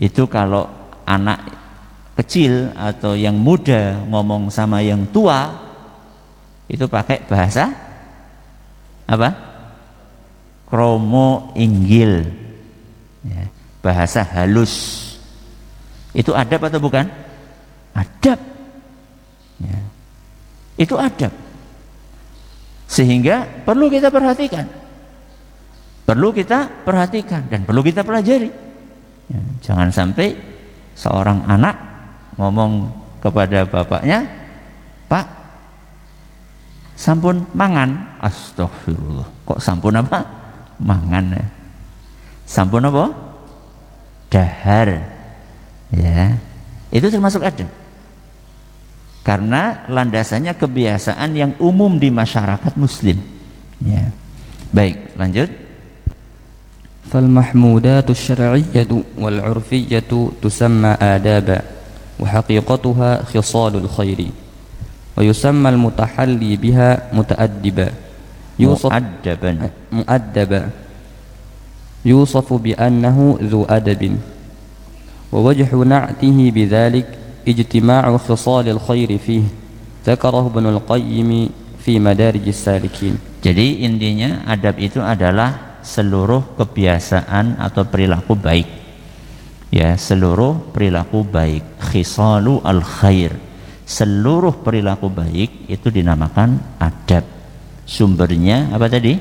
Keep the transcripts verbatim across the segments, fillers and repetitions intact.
Itu kalau anak kecil atau yang muda ngomong sama yang tua itu pakai bahasa apa? Kromo inggil, ya, bahasa halus. Itu adab atau bukan? Adab, ya. Itu adab. Sehingga perlu kita perhatikan, perlu kita perhatikan dan perlu kita pelajari, ya. Jangan sampai seorang anak ngomong kepada bapaknya, "Pak, sampun mangan." Astagfirullah, kok sampun apa? Mangan, ya. Sampun apa? Dahar, ya. Itu termasuk adab, karena landasannya kebiasaan yang umum di masyarakat muslim, ya. Baik, lanjut. فالمحمودات الشرعية والعرفية تسمى آدابا وحقيقتها خصال الخير ويسمى المتحلي بها متأدبا يوصف مؤدبا مؤدبا يوصف بأنه ذو أدب ووجه نعته بذلك اجتماع خصال الخير فيه ذكره ابن القيم في مدارج السالكين. Jadi intinya adab itu adalah seluruh kebiasaan atau perilaku baik, ya, seluruh perilaku baik, khisalu al khair, seluruh perilaku baik itu dinamakan adab. Sumbernya apa tadi?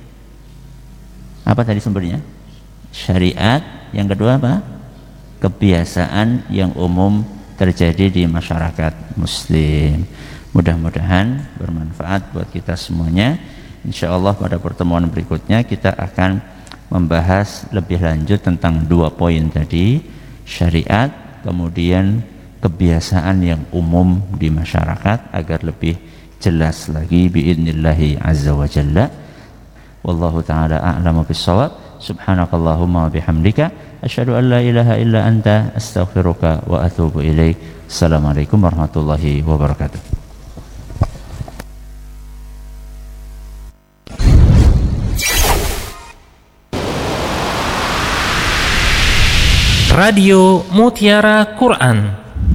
Apa tadi sumbernya? Syariat. Yang kedua apa? Kebiasaan yang umum terjadi di masyarakat muslim. Mudah-mudahan bermanfaat buat kita semuanya. Insyaallah pada pertemuan berikutnya kita akan membahas lebih lanjut tentang dua poin tadi, syariat, kemudian kebiasaan yang umum di masyarakat, agar lebih jelas lagi biidnillahi azza wa jalla. Wallahu ta'ala a'lamu bis-shawab. Subhanakallahumma wa bihamdika asyhadu an la ilaha illa anta astaghfiruka wa atubu ilaik. Assalamualaikum warahmatullahi wabarakatuh. Radio Mutiara Quran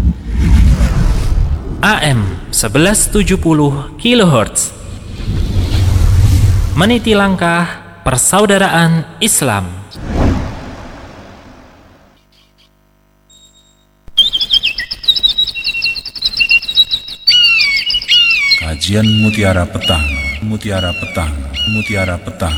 A M seribu tujuh puluh kilohertz, meniti langkah persaudaraan Islam. Kajian Mutiara Petang, Mutiara Petang, Mutiara Petang.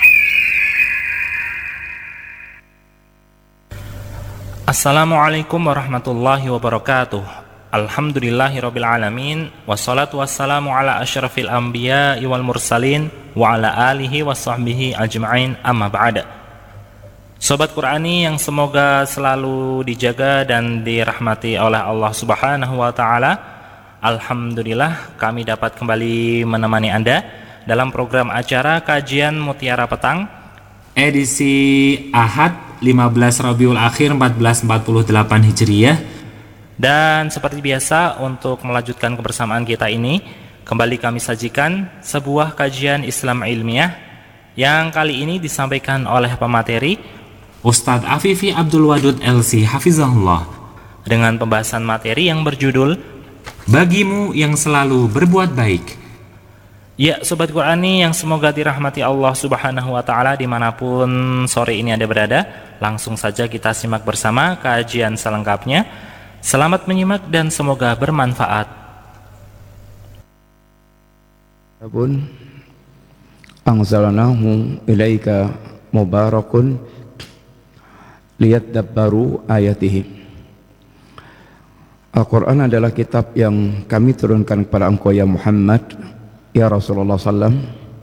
Assalamualaikum warahmatullahi wabarakatuh. Alhamdulillahirabbil alamin, wassalatu wassalamu ala asyrafil anbiya wal mursalin wa ala alihi washabbihi ajma'in, amma ba'da. Sobat Qurani yang semoga selalu dijaga dan dirahmati oleh Allah Subhanahu wa taala. Alhamdulillah kami dapat kembali menemani Anda dalam program acara Kajian Mutiara Petang edisi Ahad lima belas Rabiul Akhir seribu empat ratus empat puluh delapan Hijriyah. Dan seperti biasa, untuk melanjutkan kebersamaan kita ini, kembali kami sajikan sebuah kajian Islam ilmiah yang kali ini disampaikan oleh pemateri Ustadz Afifi Abdul Wadud L C Hafizahullah, dengan pembahasan materi yang berjudul Bagimu yang selalu berbuat baik. Ya, Sobat Qurani yang semoga dirahmati Allah Subhanahu wa ta'ala dimanapun sore ini Anda berada, langsung saja kita simak bersama kajian selengkapnya. Selamat menyimak dan semoga bermanfaat. Kitabun anzalnahu ilaika mubarakun liyadabbaru ayatihi. Al-Quran adalah kitab yang kami turunkan kepada engkau ya Muhammad, ya Rasulullah sallallahu alaihi wasallam,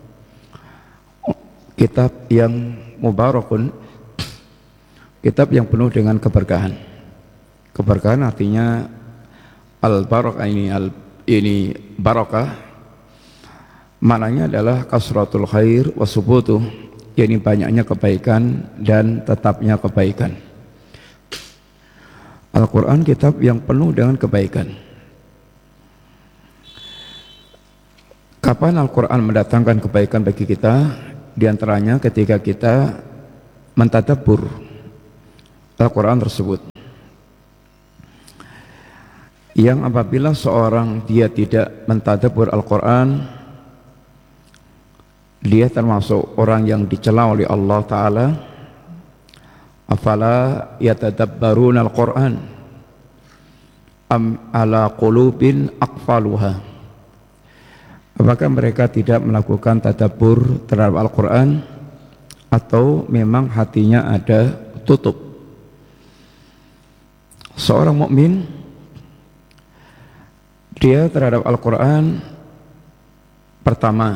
kitab yang mubarakun, kitab yang penuh dengan keberkahan. Keberkahan artinya al-barakah ini al ini barakah, maknanya adalah kasratul khair wa subutuh, yakni banyaknya kebaikan dan tetapnya kebaikan. Al-Quran kitab yang penuh dengan kebaikan. Kapan Al-Quran mendatangkan kebaikan bagi kita? Di antaranya ketika kita mentadabbur Al-Quran tersebut. yang apabila seorang dia tidak mentadabbur Al-Quran, dia termasuk orang yang dicela oleh Allah Ta'ala. Afala yatadabbaruna Al-Quran am ala qulubin aqfaluha. Apakah mereka tidak melakukan tadabbur terhadap Al-Quran, atau memang hatinya ada tutup? Seorang mukmin, dia terhadap Al-Quran, pertama,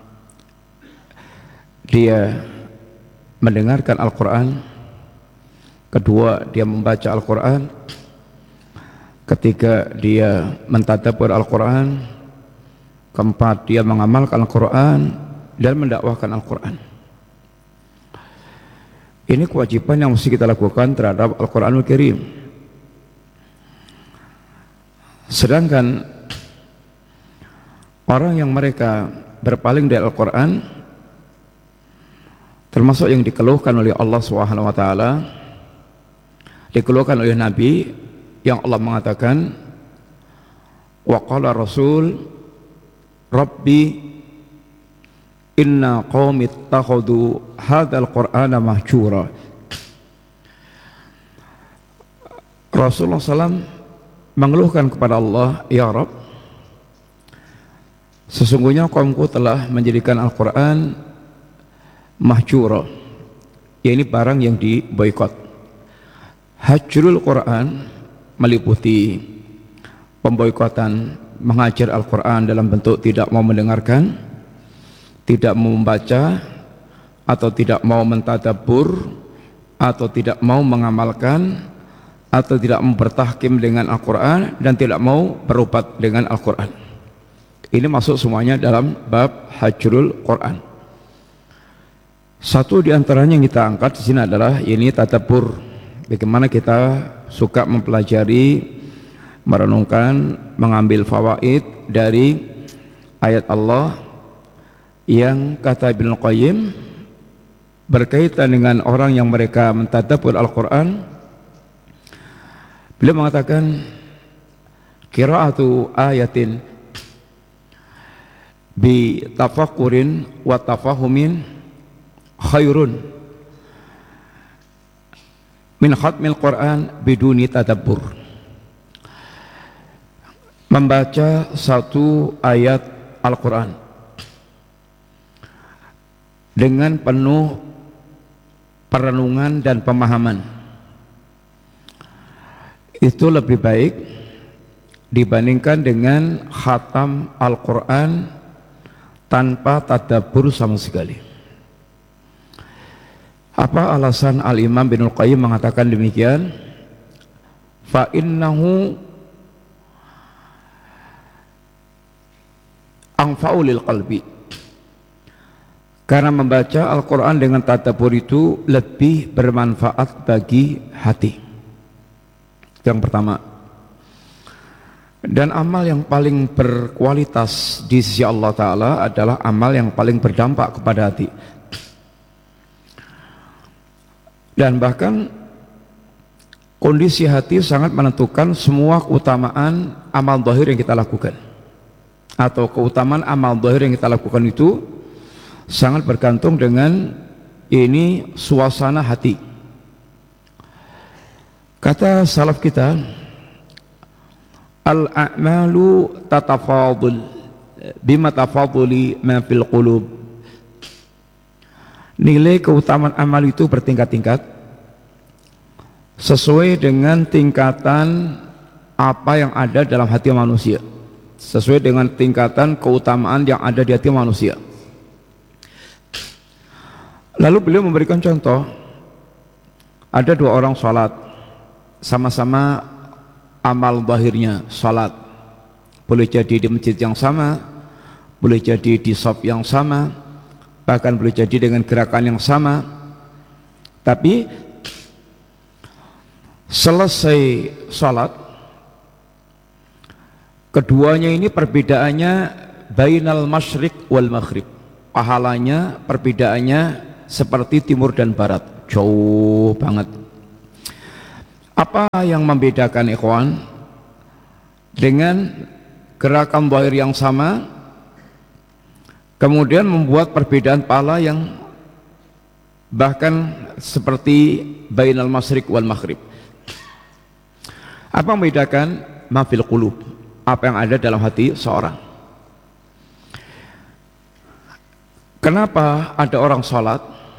dia mendengarkan Al-Quran. Kedua, dia membaca Al-Quran. Ketiga, dia mentadabbur Al-Quran. Keempat, dia mengamalkan Al-Quran dan mendakwahkan Al-Quran. Ini kewajiban yang mesti kita lakukan terhadap Al-Quranul Karim. Sedangkan orang yang mereka berpaling dari Al-Quran, termasuk yang dikeluhkan oleh Allah Subhanahu wa taala, dikeluhkan oleh Nabi, yang Allah mengatakan, wa qala Rasul Rabbi inna qaumi ittakhadhu hadzal qur'ana mahjura. Rasulullah sallallahu alaihi wasallam mengeluhkan kepada Allah, ya Rabb, sesungguhnya kaumku telah menjadikan Al-Quran mahjura, ya ini barang yang diboikot. Hajrul Quran meliputi pemboikotan mengajar Al-Quran dalam bentuk tidak mau mendengarkan, tidak mau membaca, atau tidak mau mentadabbur, atau tidak mau mengamalkan, atau tidak mau bertahkim dengan Al-Quran, dan tidak mau berobat dengan Al-Quran. Ini masuk semuanya dalam bab Hajrul Quran. Satu di antaranya yang kita angkat di sini adalah ini tadabbur. Bagaimana kita suka mempelajari, merenungkan, mengambil fawaid dari ayat Allah yang kata Ibnu Qayyim berkaitan dengan orang yang mereka mentadabbur Al-Quran. Beliau mengatakan, qiraatu ayatin bi tafakkurin wa tafahumin khairun min khatmil Quran biduni tadabbur. Membaca satu ayat Al-Quran dengan penuh perenungan dan pemahaman, itu lebih baik dibandingkan dengan khatam Al-Quran tanpa tadabbur sama sekali. Apa alasan Al-Imam Ibnul Qayyim mengatakan demikian? Fa innahu anfa'u lil qalbi. Karena membaca Al-Quran dengan tadabbur itu lebih bermanfaat bagi hati. Yang pertama. Dan amal yang paling berkualitas di sisi Allah Ta'ala adalah amal yang paling berdampak kepada hati. Dan bahkan kondisi hati sangat menentukan semua keutamaan amal zahir yang kita lakukan, atau keutamaan amal zahir yang kita lakukan itu sangat bergantung dengan ini suasana hati. Kata salaf kita, al-a'malu tatafadul bima tafaduli ma fil qulub. Nilai keutamaan amal itu bertingkat-tingkat sesuai dengan tingkatan apa yang ada dalam hati manusia, sesuai dengan tingkatan keutamaan yang ada di hati manusia. Lalu beliau memberikan contoh, ada dua orang sholat, sama-sama amal zahirnya salat, boleh jadi di masjid yang sama, boleh jadi di shop yang sama, bahkan boleh jadi dengan gerakan yang sama, tapi selesai salat keduanya ini perbedaannya bainal masyriq wal maghrib, pahalanya perbedaannya seperti timur dan barat, jauh banget. Apa yang membedakan ikhwan? dengan gerakan zahir yang sama, kemudian membuat perbedaan pahala yang bahkan seperti bainal masyriq wal maghrib. Apa yang membedakan? Ma fil qulub, apa yang ada dalam hati seorang. Kenapa ada orang sholat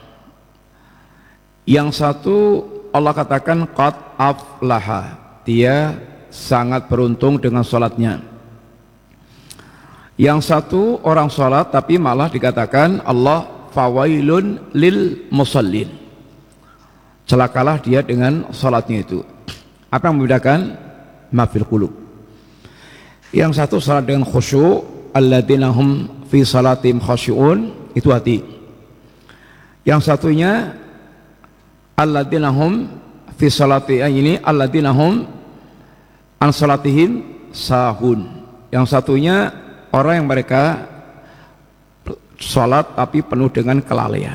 yang satu Allah katakan qad aflaha, dia sangat beruntung dengan sholatnya. Yang satu orang sholat tapi malah dikatakan Allah fawailun lil musallin, celakalah dia dengan sholatnya itu. Apa yang membedakan? Ma fil qulub. Yang satu sholat dengan khusyuk, alladzina hum fi salatihim khasyi'un, itu hati. Yang satunya alladzina hum fi salatihim, ini alladzina hum an salatihim sahun. Yang satunya orang yang mereka sholat tapi penuh dengan kelalaian.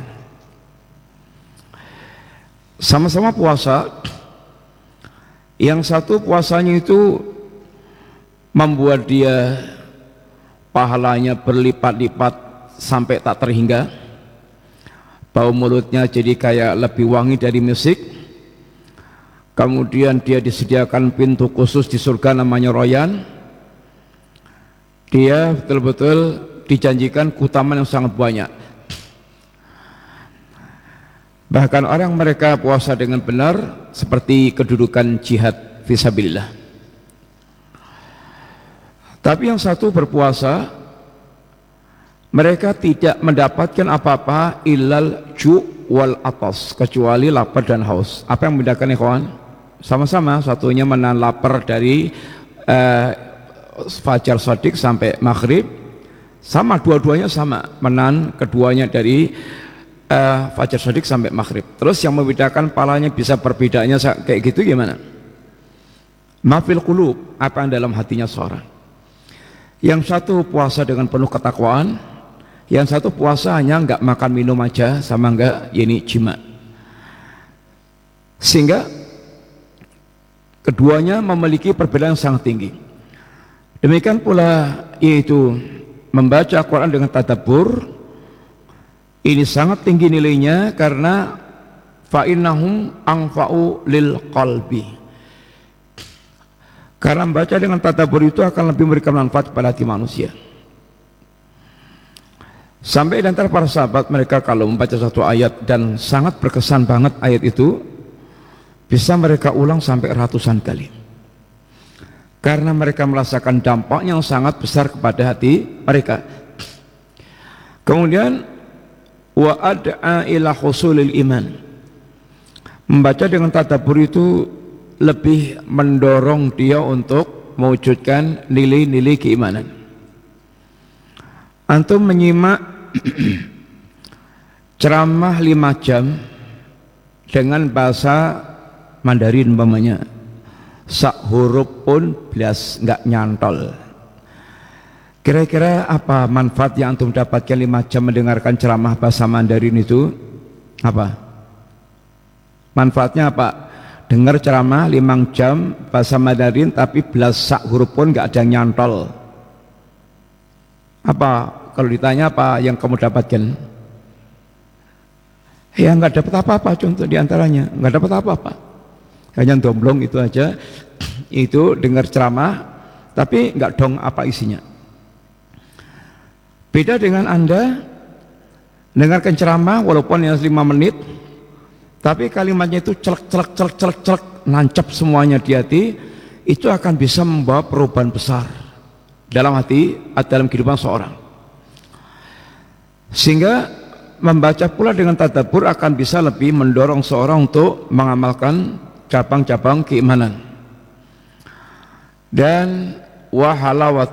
Sama-sama puasa. Yang satu puasanya itu membuat dia pahalanya berlipat-lipat sampai tak terhingga, bau mulutnya jadi kayak lebih wangi dari musik, kemudian dia disediakan pintu khusus di surga namanya Royan, dia betul-betul dijanjikan keutamaan yang sangat banyak. Bahkan orang mereka puasa dengan benar seperti kedudukan jihad fisabilillah. Tapi yang satu berpuasa, mereka tidak mendapatkan apa-apa illal ju' wal atas, kecuali lapar dan haus. Apa yang membedakan ikhwan? Sama-sama, satunya menahan lapar dari uh, fajar shadiq sampai maghrib, sama, dua-duanya sama, menahan keduanya dari Uh, fajar shadiq sampai maghrib. Terus yang membedakan palanya bisa perbedaannya kayak gitu gimana? Ma fil qulub, apa yang dalam hatinya seorang. Yang satu puasa dengan penuh ketakwaan, yang satu puasa hanya enggak makan minum aja, sama enggak ini jima. Sehingga keduanya memiliki perbedaan yang sangat tinggi. Demikian pula yaitu membaca Al-Quran dengan tadabbur, ini sangat tinggi nilainya karena fa'innahum anfa'u lil qalbi. Karena membaca dengan tadabbur itu akan lebih memberikan manfaat kepada hati manusia. Sampai di antara para sahabat, mereka kalau membaca satu ayat dan sangat berkesan banget ayat itu, bisa mereka ulang sampai ratusan kali. Karena mereka merasakan dampak yang sangat besar kepada hati mereka. Kemudian wa ad'a ila husulil iman, membaca dengan tadabbur itu lebih mendorong dia untuk mewujudkan nilai-nilai keimanan. Antum menyimak ceramah lima jam dengan bahasa Mandarin umpamanya, sak huruf pun belas nggak nyantol. Kira-kira apa manfaat yang antum dapatkan lima jam mendengarkan ceramah bahasa Mandarin itu? Apa? Manfaatnya apa? Dengar ceramah lima jam bahasa Mandarin tapi belas sak huruf pun nggak ada yang nyantol. Apa? Kalau ditanya apa yang kamu dapatkan? Ya nggak dapat apa-apa, contoh diantaranya nggak dapat apa-apa. Hanya domblong itu aja. Itu dengar ceramah tapi nggak dong apa isinya. Beda dengan Anda dengarkan ceramah walaupun yang lima menit, tapi kalimatnya itu celek celek celek celek celek nancap semuanya di hati, itu akan bisa membawa perubahan besar dalam hati atau dalam kehidupan seorang. Sehingga membaca pula dengan tadabbur akan bisa lebih mendorong seorang untuk mengamalkan cabang-cabang keimanan. Dan wa halawat